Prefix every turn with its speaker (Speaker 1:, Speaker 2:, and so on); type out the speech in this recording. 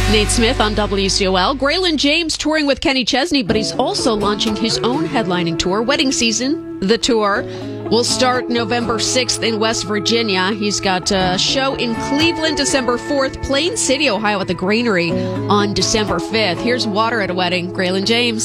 Speaker 1: Nate Smith on WCOL. Graylin James touring with Kenny Chesney, but he's also launching his own headlining tour, Wedding Season. The tour will start November 6th in West Virginia. He's got a show in Cleveland December 4th, Plain City, Ohio at the Granary on December 5th. Here's Water at a Wedding, Graylin James.